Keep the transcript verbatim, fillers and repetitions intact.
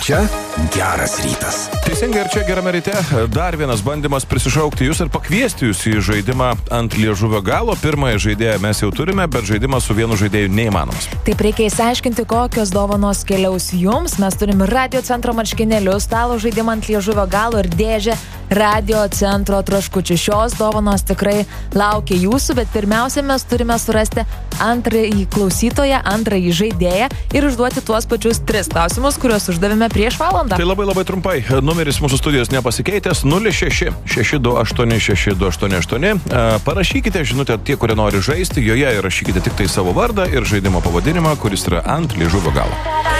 Čia geras rytas. Teisingai, ir čia gerame ryte dar vienas bandymas prisišaukti jūs ir pakviesti jūs į žaidimą ant liežuvio galo. Pirmąją žaidėją mes jau turime, bet žaidimas su vienu žaidėju neįmanomas. Taip reikia įsiaiškinti, kokios dovanos keliaus jums. Mes turime Radio Centro marškinėlius, stalo žaidimą ant liežuvio galo ir dėžę Radio Centro traškučių. Šios dovanos tikrai laukia jūsų, bet pirmiausia mes turime surasti antrąjį klausytoją, antrąjį žaidėją ir užduoti tuos pačius tris klausimus, kuriuos uždavėme prieš valandą. Tai labai labai trumpai. Numeris mūsų studijos nepasikeitęs nulis šeši šeši du aštuoni šeši du aštuoni aštuoni. Parašykite žinutę tie, kurie nori žaisti, joje įrašykite tik tai savo vardą ir žaidimo pavadinimą, kuris yra ant liežuvio galo.